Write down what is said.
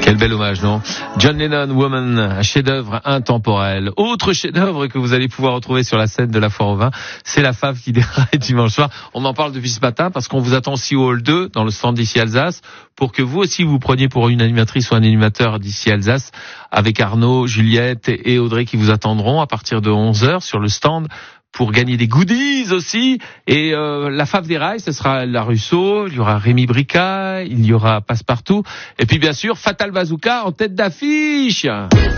Quel bel hommage, non? John Lennon, Woman, un chef-d'œuvre intemporel. Autre chef-d'œuvre que vous allez pouvoir retrouver sur la scène de la Foire au Vin, c'est la fave qui déraille dimanche soir. On en parle depuis ce matin parce qu'on vous attend aussi au hall 2 dans le stand d'ici Alsace pour que vous aussi vous preniez pour une animatrice ou un animateur d'ici Alsace avec Arnaud, Juliette et Audrey qui vous attendront à partir de 11h sur le stand pour gagner des goodies aussi. Et la fave des rails, ce sera la Russo, il y aura Rémi Brica, il y aura Passepartout. Et puis bien sûr, Fatal Bazooka en tête d'affiche.